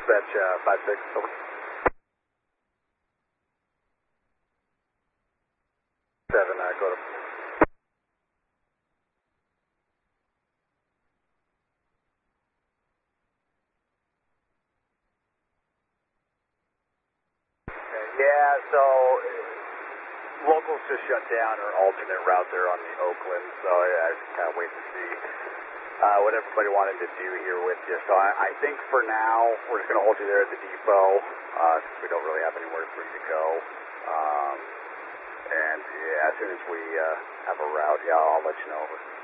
Dispatch 5-6. Over. 7, go to. Yeah, so locals just shut down our alternate route there on the Oakland, so I was kind of waiting to see what everybody wanted to do here with you. So I think for now, we're just going to hold you there at the depot, since we don't really have anywhere for you to go. And yeah, as soon as we have a route, yeah, I'll let you know.